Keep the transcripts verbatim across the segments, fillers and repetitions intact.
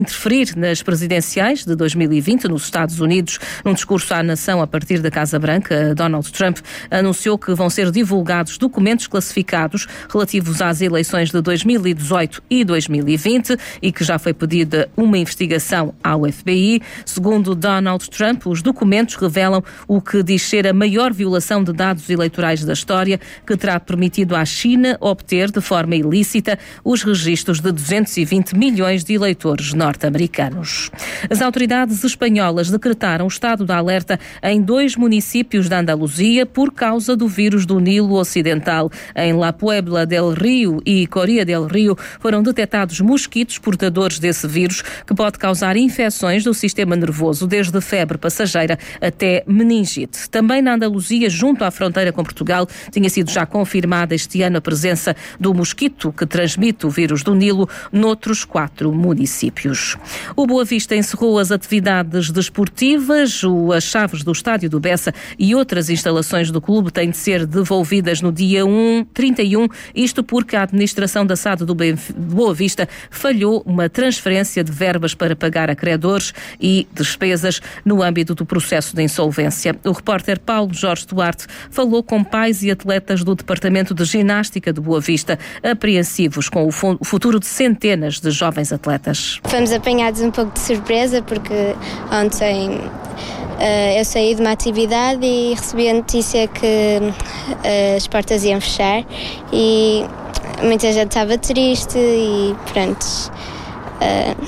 interferir nas presidenciais de dois mil e vinte nos Estados Unidos. Num discurso à nação a partir da Casa Branca, Donald Trump anunciou que vão ser divulgados documentos classificados relativos às eleições de dois mil e dezoito e dois mil e vinte e que já foi pedida uma investigação ao F B I. Segundo Donald Trump, os documentos revelam o que diz ser a maior violação de dados eleitorais da história, que terá permitido à China obter de forma ilícita os registros de duzentos e vinte milhões de eleitores norte-americanos. As autoridades espanholas decretaram estado de alerta em dois municípios da Andaluzia por causa do vírus do Nilo Ocidental. Em La Puebla del Rio e Coria del Rio foram detectados mosquitos portadores desse vírus, que pode causar infecções do sistema nervoso, desde febre passageira até meningite. Também na Andaluzia, junto à fronteira com Portugal, tinha sido já confirmada este ano a presença do mosquito que transmite o vírus do Nilo noutros quatro municípios. O Boa Vista encerrou as atividades desportivas. As chaves do estádio do Bessa e outras instalações do clube têm de ser devolvidas no dia trinta e um, isto porque a administração da S A D do Boa Vista falhou uma transferência de verbas para pagar a credores e despesas no âmbito do processo de insolvência. O repórter Paulo Jorge Duarte falou com pais e atletas do Departamento de Ginástica do Boa Vista, apreensivos com o futuro de centenas de jovens atletas. Fomos apanhados um pouco de surpresa porque ontem uh, eu saí de uma atividade e recebi a notícia que uh, as portas iam fechar e muita gente estava triste e pronto. Uh...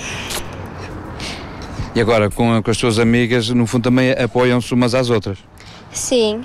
E agora com, com as suas amigas, no fundo também apoiam-se umas às outras? Sim,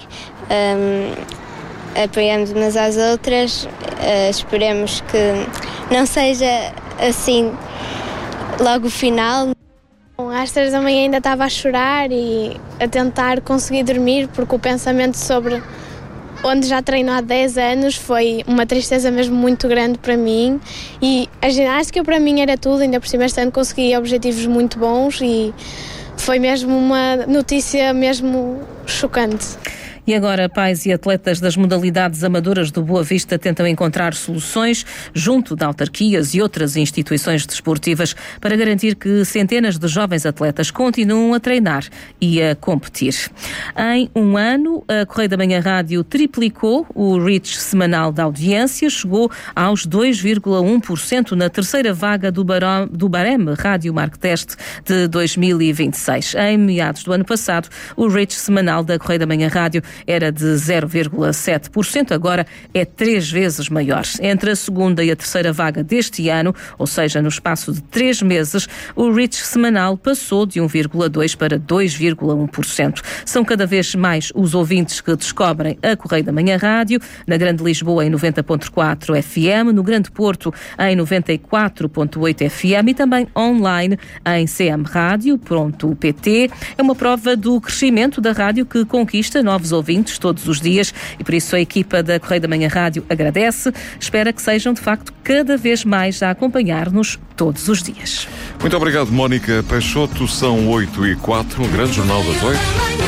um, apoiamos umas às outras, uh, esperemos que não seja assim logo o final. Às três da manhã ainda estava a chorar e a tentar conseguir dormir, porque o pensamento sobre onde já treino há dez anos foi uma tristeza mesmo muito grande para mim, e a ginástica para mim era tudo, ainda por cima este ano consegui objetivos muito bons e foi mesmo uma notícia mesmo chocante. E agora, pais e atletas das modalidades amadoras do Boa Vista tentam encontrar soluções junto de autarquias e outras instituições desportivas para garantir que centenas de jovens atletas continuam a treinar e a competir. Em um ano, a Correio da Manhã Rádio triplicou o reach semanal da audiência, chegou aos dois vírgula um por cento na terceira vaga do, Baró, do Bareme Rádio Marktest de dois mil e vinte e seis. Em meados do ano passado, o reach semanal da Correio da Manhã Rádio era de zero vírgula sete por cento, agora é três vezes maior. Entre a segunda e a terceira vaga deste ano, ou seja, no espaço de três meses, o reach semanal passou de um vírgula dois por cento para dois vírgula um por cento. São cada vez mais os ouvintes que descobrem a Correio da Manhã Rádio, na Grande Lisboa em noventa ponto quatro F M, no Grande Porto em noventa e quatro ponto oito F M e também online em c m rádio ponto p t. É uma prova do crescimento da rádio, que conquista novos ouvintes todos os dias, e por isso a equipa da Correio da Manhã Rádio agradece, espera que sejam de facto cada vez mais a acompanhar-nos todos os dias. Muito obrigado, Mónica Peixoto. São oito e quatro, o grande jornal das oito.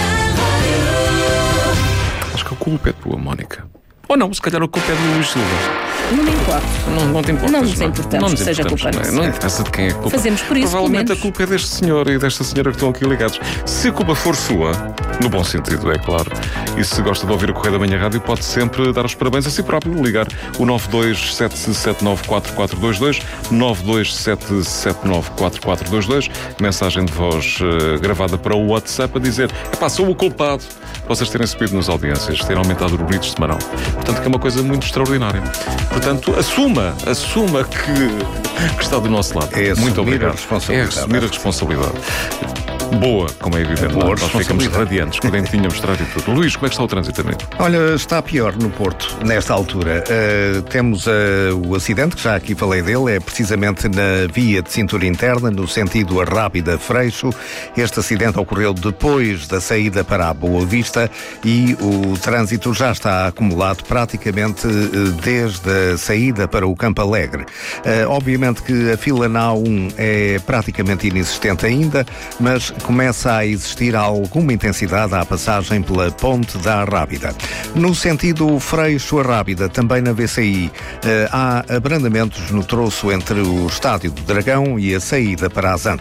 Acho que a culpa é tua, Mónica. Ou não, se calhar a culpa é do Luís Silva. Não me importa. Não, não te importas, não nos importamos não, que seja culpa nossa. Não interessa de quem é a culpa. Fazemos por isso, provavelmente a culpa é deste senhor e desta senhora que estão aqui ligados. Se a culpa for sua, no bom sentido, é claro, e se gosta de ouvir a Correio da Manhã Rádio, pode sempre dar os parabéns a si próprio, ligar o nove dois sete sete nove quatro quatro dois dois, nove dois sete sete nove quatro quatro dois dois, mensagem de voz uh, gravada para o WhatsApp a dizer: epá, sou o culpado de vocês terem subido nas audiências, terem aumentado o reach semanal. Portanto, que é uma coisa muito extraordinária. Portanto, assuma, assuma que, que está do nosso lado. É assumir muito obrigado. a responsabilidade. É assumir a responsabilidade. Boa, como é evidente. Boa Nós ficamos radiantes com o dentinho a mostrar e tudo. Luís, como é que está o trânsito também? Olha, está pior no Porto, nesta altura. Uh, temos uh, o acidente, que já aqui falei dele, é precisamente na via de cintura interna, no sentido Arrábida-Freixo. Este acidente ocorreu depois da saída para a Boa Vista e o trânsito já está acumulado praticamente uh, desde a saída para o Campo Alegre. Uh, obviamente que a fila na A um é praticamente inexistente ainda, mas começa a existir alguma intensidade à passagem pela Ponte da Arrábida. No sentido Freixo-Arrábida, também na V C I, há abrandamentos no troço entre o Estádio do Dragão e a saída para as Antas.